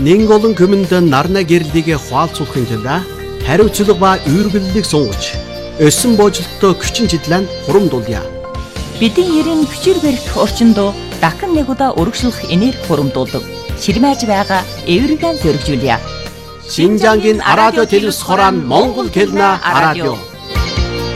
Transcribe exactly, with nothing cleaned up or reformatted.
Нэн олон хүмүнд нарна гэрлийг хуалцуулахын тулд хариуцлага ба үүргэллийг сунгаж өссөн боожлолттой хүчин чиглэн хурамдуулъя. Бидний ерийн хүчээр барих орчинд дахин нэг удаа өргөжлөх энерги хурамдуулдаг. Ширмэж байгаа эвэргэн зөргижүүлье. Шинжангийн радио телевиз хорон Монгол хэлнэ радио.